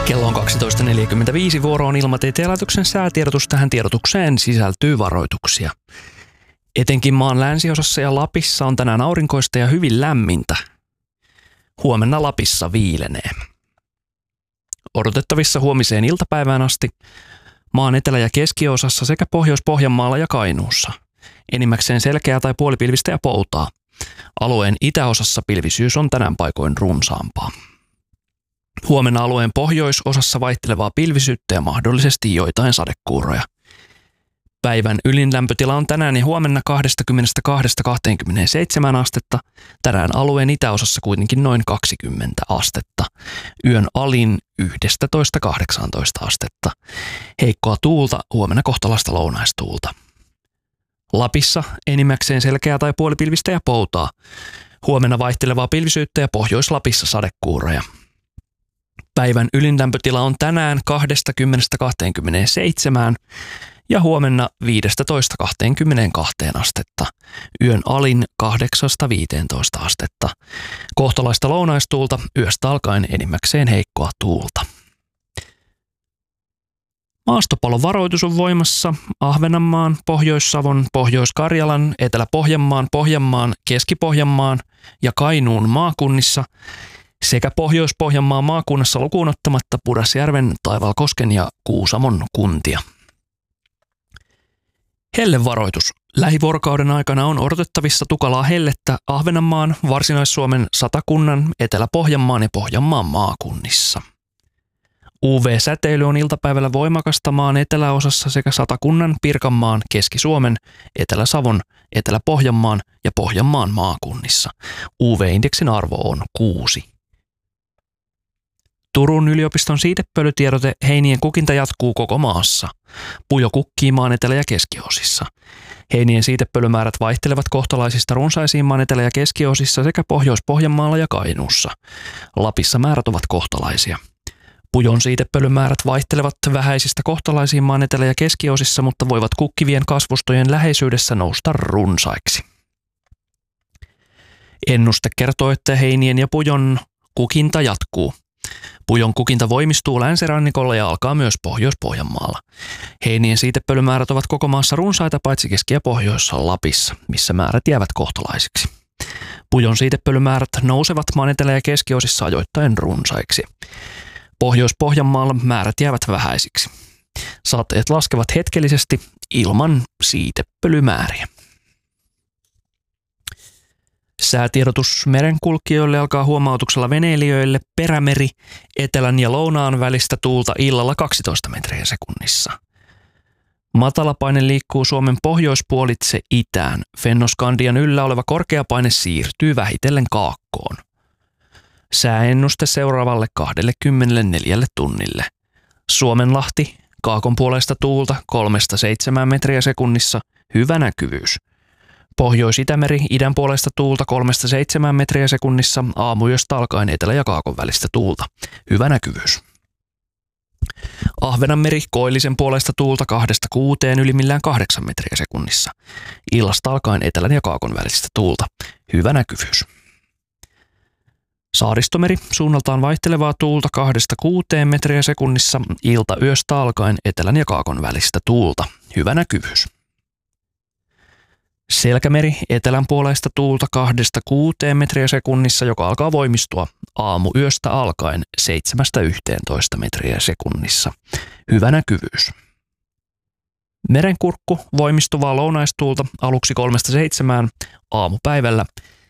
Kello on 12.45, vuoro on Ilmatieteen laitoksen säätiedotus. Tähän tiedotukseen sisältyy varoituksia. Etenkin maan länsiosassa ja Lapissa on tänään aurinkoista ja hyvin lämmintä. Huomenna Lapissa viilenee. Odotettavissa huomiseen iltapäivään asti maan etelä- ja keskiosassa sekä Pohjois-Pohjanmaalla ja Kainuussa. Enimmäkseen selkeää tai puolipilvistä ja poutaa. Alueen itäosassa pilvisyys on tänään paikoin runsaampaa. Huomenna alueen pohjoisosassa vaihtelevaa pilvisyyttä ja mahdollisesti joitain sadekuuroja. Päivän ylin lämpötila on tänään ja huomenna 22–27 astetta. Tänään alueen itäosassa kuitenkin noin 20 astetta. Yön alin 11–18 astetta. Heikkoa tuulta, huomenna kohtalaista lounaistuulta. Lapissa enimmäkseen selkeää tai puolipilvistä ja poutaa. Huomenna vaihtelevaa pilvisyyttä ja Pohjois-Lapissa sadekuuroja. Päivän ylin lämpötila on tänään 20–27 ja huomenna 15–22 astetta. Yön alin 8–15 astetta. Kohtalaista lounaistuulta, yöstä alkaen enimmäkseen heikkoa tuulta. Maastopalovaroitus on voimassa Ahvenanmaan, Pohjois-Savon, Pohjois-Karjalan, Etelä-Pohjanmaan, Pohjanmaan, Keski-Pohjanmaan ja Kainuun maakunnissa sekä Pohjois-Pohjanmaan maakunnassa lukuun ottamatta Pudasjärven, Taivalkosken ja Kuusamon kuntia. Hellevaroitus. Lähivuorokauden aikana on odotettavissa tukalaa hellettä Ahvenanmaan, Varsinais-Suomen, Satakunnan, Etelä-Pohjanmaan ja Pohjanmaan maakunnissa. UV-säteily on iltapäivällä voimakasta maan eteläosassa sekä Satakunnan, Pirkanmaan, Keski-Suomen, Etelä-Savon, Etelä-Pohjanmaan ja Pohjanmaan maakunnissa. UV-indeksin arvo on 6. Turun yliopiston siitepölytiedote: heinien kukinta jatkuu koko maassa. Pujo kukkii maan etelä- ja keskiosissa. Heinien siitepölymäärät vaihtelevat kohtalaisista runsaisiin maan etelä- ja keskiosissa sekä Pohjois-Pohjanmaalla ja Kainuussa. Lapissa määrät ovat kohtalaisia. Pujon siitepölymäärät vaihtelevat vähäisistä kohtalaisiin maan etelä- ja keskiosissa, mutta voivat kukkivien kasvustojen läheisyydessä nousta runsaiksi. Ennuste kertoo, että heinien ja pujon kukinta jatkuu. Pujon kukinta voimistuu länsirannikolla ja alkaa myös Pohjois-Pohjanmaalla. Heinien siitepölymäärät ovat koko maassa runsaita paitsi Keski- ja Pohjoissa Lapissa, missä määrät jäävät kohtalaisiksi. Pujon siitepölymäärät nousevat maan etelä- ja keskiosissa ajoittain runsaiksi. Pohjois-Pohjanmaalla määrät jäävät vähäisiksi. Sateet laskevat hetkellisesti ilman siitepölymääriä. Säätiedotus merenkulkijoille alkaa huomautuksella veneilijöille: perämeri, etelän ja lounaan välistä tuulta illalla 12 metriä sekunnissa. Matalapaine liikkuu Suomen pohjoispuolitse itään. Fennoskandian yllä oleva korkeapaine siirtyy vähitellen kaakkoon. Sääennuste seuraavalle 24 tunnille. Suomenlahti, kaakon puolesta tuulta 3–7 metriä sekunnissa, hyvä näkyvyys. Pohjois-Itämeri, idän puolesta tuulta 3–7 metriä sekunnissa, aamuyöstä alkaen etelä- ja kaakon välistä tuulta, hyvä näkyvyys. Ahvenanmeri, koillisen puolesta tuulta 2–6, ylimmillään 8 metriä sekunnissa. Illasta alkaen etelän ja kaakon välistä tuulta, hyvä näkyvyys. Saaristomeri, suunnaltaan vaihtelevaa tuulta 2–6 metriä sekunnissa, ilta yöstä alkaen etelän ja kaakon välistä tuulta, hyvä näkyvyys. Selkämeri, etelän puolesta tuulta 2–6 metriä sekunnissa, joka alkaa voimistua aamuyöstä alkaen 7–11 metriä sekunnissa, hyvä näkyvyys. Merenkurkku, voimistuvaa lounaistuulta aluksi 3–7, aamupäivällä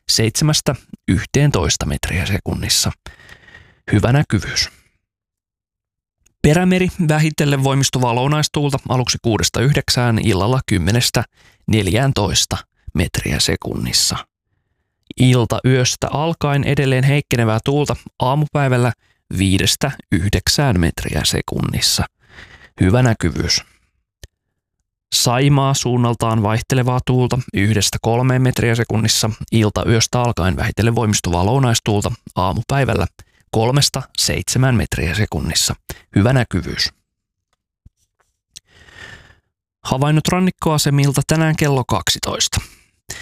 7–11 metriä sekunnissa, hyvä näkyvyys. Perämeri, vähitellen voimistuvaa lounaistuulta aluksi 6–9, illalla 10–14 metriä sekunnissa. Ilta yöstä alkaen edelleen heikkenevää tuulta aamupäivällä 5–9 metriä sekunnissa, hyvä näkyvyys. Saimaa, suunnaltaan vaihtelevaa tuulta 1–3 metriä sekunnissa, ilta yöstä alkaen vähitellen voimistuvaa lounaistuulta aamupäivällä 3–7 metriä sekunnissa, hyvä näkyvyys. Havainnot rannikkoasemilta tänään kello 12.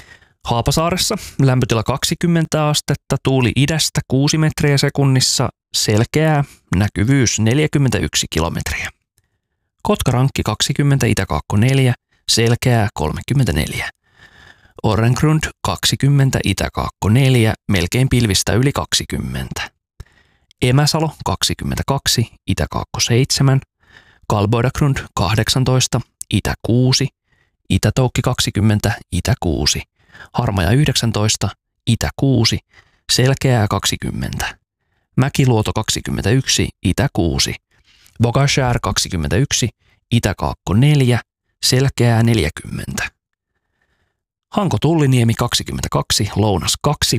Haapasaaressa lämpötila 20 astetta, tuuli idästä 6 metriä sekunnissa, selkeää, näkyvyys 41 kilometriä. Kotkarankki 20, Itäkaakko 4, selkeää 34. Orrengrund 20, Itäkaakko 4, melkein pilvistä yli 20. Emäsalo 22, Itäkaakko 7, Kalboidagrund 18, Itä 6, Itätoukki 20, Itä 6, Harmaja 19, Itä 6, selkeää 20. Mäkiluoto 21, Itä 6, Bogashär 21, Itäkaakko 4, selkeää 40. Hanko-Tulliniemi 22, Lounas 2,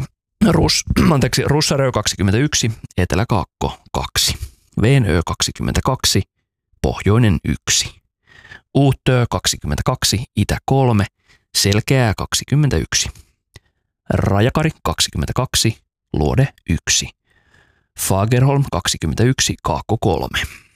Russarö 21, Etelä-Kaakko 2, Veenö 22, Pohjoinen 1, Uuttöö 22, Itä 3, selkeää 21, Rajakari 22, Luode 1, Fagerholm 21, Kaakko 3,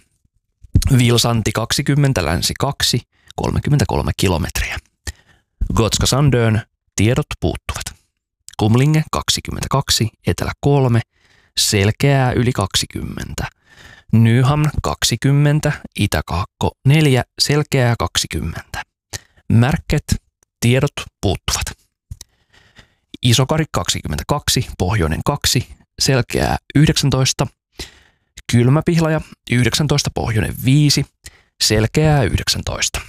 Vilsanti 20, Länsi 2, 33 kilometriä. Gotska Sandön tiedot puuttuvat. Kumlinge 22, Etelä 3, selkeää yli 20. Nyhamn 20, Itäkaakko 4, selkeää 20. Märket, tiedot puuttuvat. Isokari 22, Pohjoinen 2, selkeää 19. Kylmäpihlaja 19, Pohjoinen 5, selkeää 19.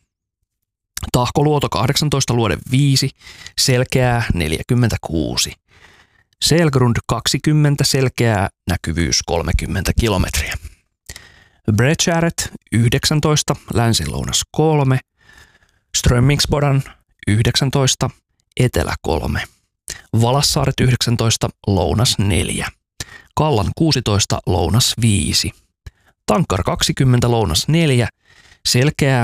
Tahkoluoto 18, Luode 5, selkeää 46. Selgrund 20, selkeää, näkyvyys 30 kilometriä. Bredskäret 19, Länsi-Lounas 3, Strömmingsbodan 19, Etelä 3, Valassaaret 19, Lounas 4, Kallan 16, Lounas 5, Tankkar 20, Lounas 4, selkeää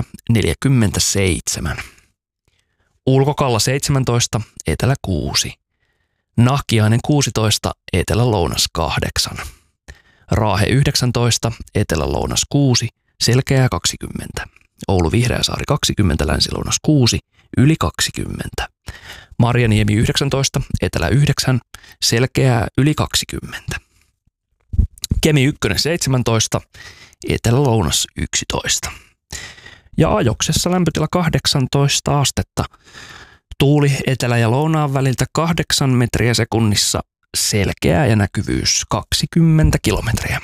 47. Ulkokalla 17, Etelä 6. Nahkiainen 16, Etelä-Lounas 8. Raahe 19, Etelä-Lounas 6, selkeää 20. Oulu Vihreäsaari 20, Länsi-Lounas 6, yli 20. Marjaniemi 19, Etelä 9, selkeää yli 20. Kemi 1 17, Etelä-Lounas 11. Ja Ajoksessa lämpötila 18 astetta. Tuuli etelä- ja lounaan väliltä 8 metriä sekunnissa, selkeää ja näkyvyys 20 kilometriä.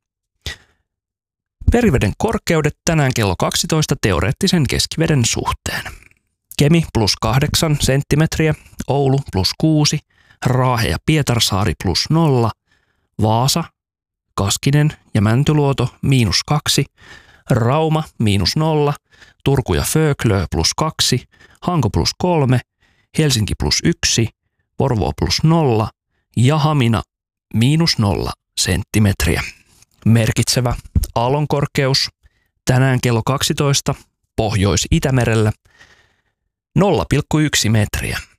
Meriveden korkeudet tänään kello 12 teoreettisen keskiveden suhteen. Kemi +8 senttimetriä, Oulu +6, Raahe ja Pietarsaari +0, Vaasa, Kaskinen ja Mäntyluoto -2, Rauma -0, Turku ja Föglö +2, Hanko +3, Helsinki +1, Porvoo +0 ja Hamina -0 senttimetriä. Merkitsevä aallonkorkeus tänään kello 12 Pohjois-Itämerellä 0,1 metriä.